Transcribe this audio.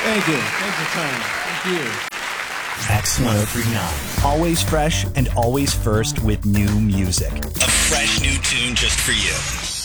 Thank you. Thanks for time. Thank you. X1039. Always fresh and always first with new music. A fresh new tune just for you.